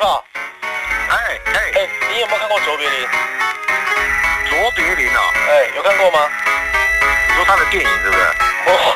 炮， 哎， 你有没有看过卓别林？ 卓别林哦， 有看过吗？ 你说他的电影是不是？